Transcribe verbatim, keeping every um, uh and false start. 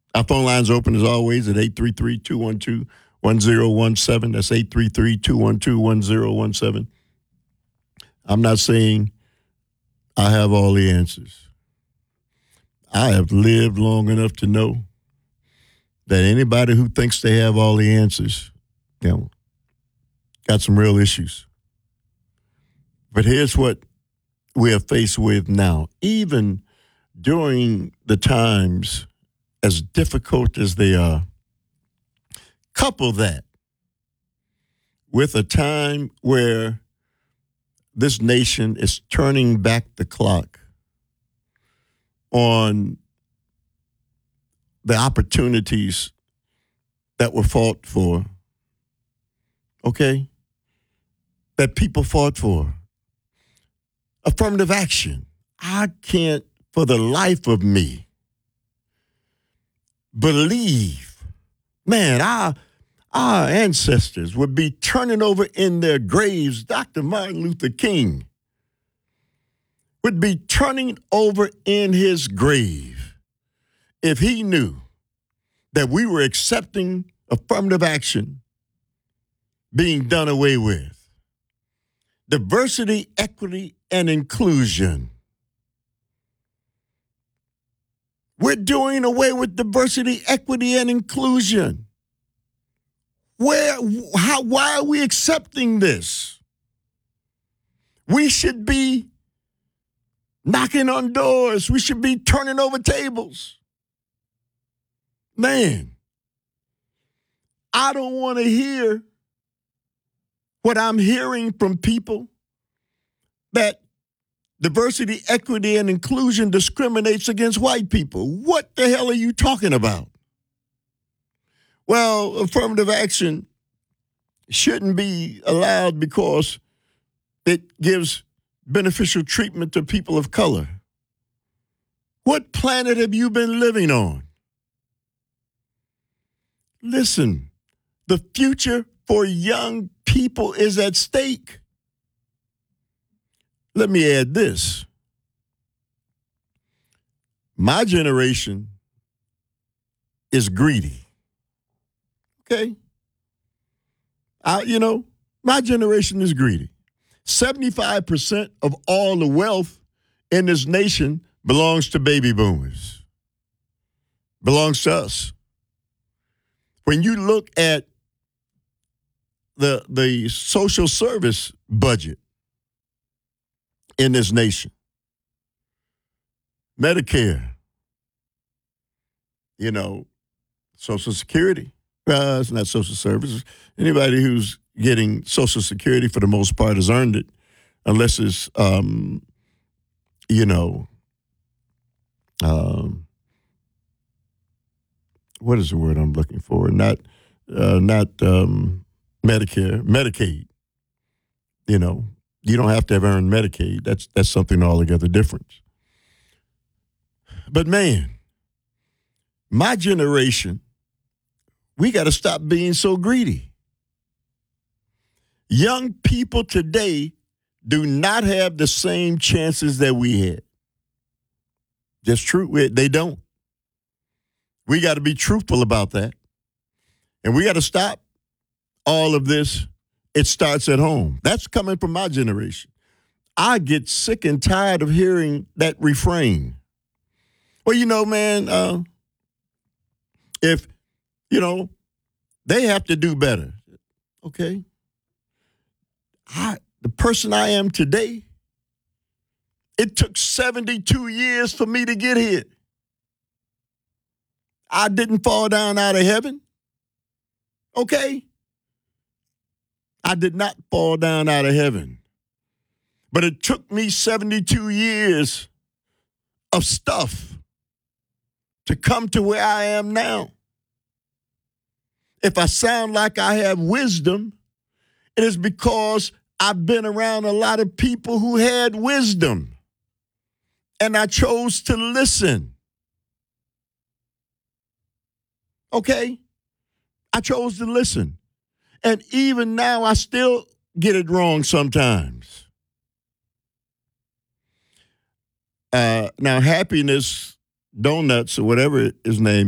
Our phone lines are open as always at eight three three, two one two, one zero one seven. That's eight three three, two one two, one zero one seven. I'm not saying I have all the answers. I have lived long enough to know that anybody who thinks they have all the answers, you know, got some real issues. But here's what we are faced with now. Even during the times as difficult as they are, couple that with a time where this nation is turning back the clock on the opportunities that were fought for, okay, that people fought for. Affirmative action. I can't, for the life of me, believe, man, our, our ancestors would be turning over in their graves. Doctor Martin Luther King would be turning over in his grave if he knew that we were accepting affirmative action being done away with. Diversity, equity, and inclusion. We're doing away with diversity, equity, and inclusion. Where, how, why are we accepting this? We should be knocking on doors. We should be turning over tables. Man, I don't want to hear what I'm hearing from people that diversity, equity, and inclusion discriminates against white people. What the hell are you talking about? Well, affirmative action shouldn't be allowed because it gives beneficial treatment to people of color. What planet have you been living on? Listen, the future for young people is at stake. Let me add this. My generation is greedy. Okay? I, you know, my generation is greedy. seventy-five percent of all the wealth in this nation belongs to baby boomers. Belongs to us. When you look at the the social service budget in this nation, Medicare, you know, Social Security, uh, it's not social services. Anybody who's getting Social Security for the most part has earned it, unless it's, um, you know, um, what is the word I'm looking for? Not, uh, not um, Medicare, Medicaid. You know, you don't have to have earned Medicaid. That's that's something altogether different. But man, my generation, we got to stop being so greedy. Young people today do not have the same chances that we had. Just true. They don't. We got to be truthful about that. And we got to stop all of this. It starts at home. That's coming from my generation. I get sick and tired of hearing that refrain. Well, you know, man, uh, if, you know, they have to do better. Okay. I, the person I am today, it took seventy-two years for me to get here. I didn't fall down out of heaven. Okay? I did not fall down out of heaven. But it took me seventy-two years of stuff to come to where I am now. If I sound like I have wisdom, it is because I've been around a lot of people who had wisdom. And I chose to listen. Okay? I chose to listen. And even now, I still get it wrong sometimes. Uh, now, Happiness Donuts, or whatever his name